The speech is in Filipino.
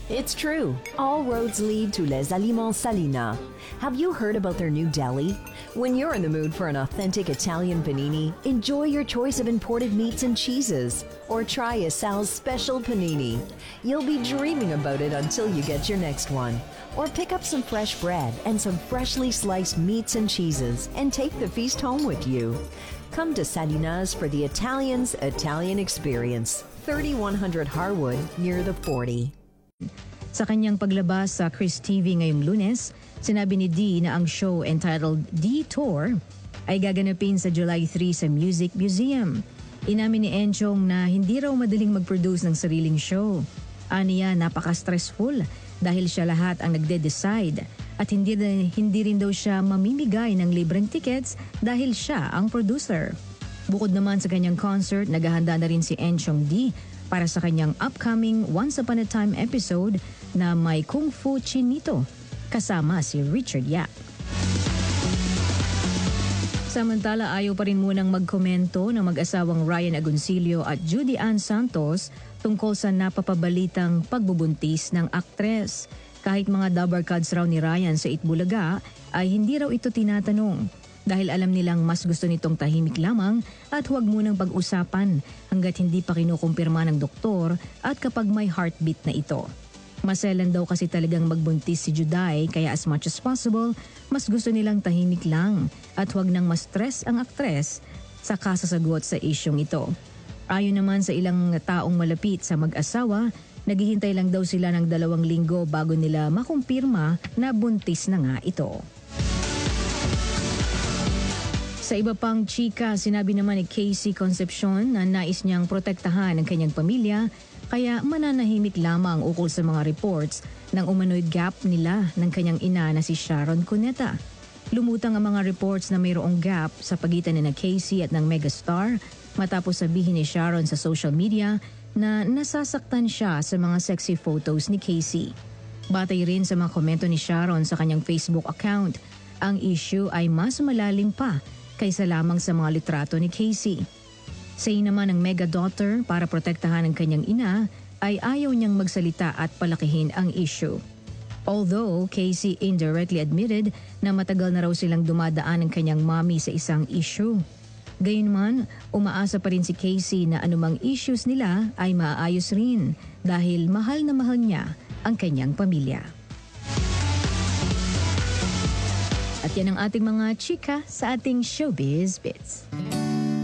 It's true. All roads lead to Les Aliments Salina. Have you heard about their new deli? When you're in the mood for an authentic Italian panini, enjoy your choice of imported meats and cheeses. Or try Sal's special panini. You'll be dreaming about it until you get your next one. Or pick up some fresh bread and some freshly sliced meats and cheeses and take the feast home with you. Come to Salina's for the Italians' Italian experience. 3100 Harwood near the 40. Sa kanyang paglabas sa Chris TV ngayong Lunes, sinabi ni Dee na ang show entitled Dee Tour ay gaganapin sa July 3 sa Music Museum. Inamin ni Enchong na hindi raw madaling mag-produce ng sariling show. Aniya, napaka-stressful dahil siya lahat ang nagde-decide at hindi rin daw siya mamimigay ng libreng tickets dahil siya ang producer. Bukod naman sa kanyang concert, naghahanda na rin si Enchong Dee para sa kanyang upcoming Once Upon a Time episode na may Kung Fu Chinito kasama si Richard Yap. Samantala, ayaw pa rin munang magkomento ng mag-asawang Ryan Agoncillo at Judy Ann Santos tungkol sa napapabalitang pagbubuntis ng aktres. Kahit mga double cuts raw ni Ryan sa Itbulaga ay hindi raw ito tinatanong dahil alam nilang mas gusto nitong tahimik lamang at huwag munang pag-usapan hanggat hindi pa kinukumpirma ng doktor at kapag may heartbeat na ito. Maselan daw kasi talagang magbuntis si Juday kaya as much as possible, mas gusto nilang tahimik lang at huwag nang ma-stress ang aktres sa kasasagot sa isyong ito. Ayon naman sa ilang taong malapit sa mag-asawa, naghihintay lang daw sila ng 2 linggo bago nila makumpirma na buntis na nga ito. Sa iba pang chika, sinabi naman ni Casey Concepcion na nais niyang protektahan ang kanyang pamilya kaya mananahimik lamang ukol sa mga reports ng umano'y gap nila ng kanyang ina na si Sharon Cuneta. Lumutang ang mga reports na mayroong gap sa pagitan ni na Casey at ng megastar matapos sabihin ni Sharon sa social media na nasasaktan siya sa mga sexy photos ni Casey. Batay rin sa mga komento ni Sharon sa kanyang Facebook account, ang issue ay mas malalim pa kaysa lamang sa mga litrato ni Casey. Say naman ng mega daughter para protektahan ang kanyang ina ay ayaw niyang magsalita at palakihin ang issue. Although Casey indirectly admitted na matagal na raw silang dumadaan ng kanyang mommy sa isang issue. Gayunman, umaasa pa rin si Casey na anumang issues nila ay maaayos rin dahil mahal na mahal niya ang kanyang pamilya. At yan ang ating mga chika sa ating Showbiz Bits.